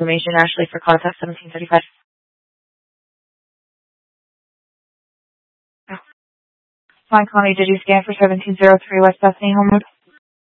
information, Ashley, for contact 1735. Fine, Connie, did you scan for 1703 West Bethany Homewood?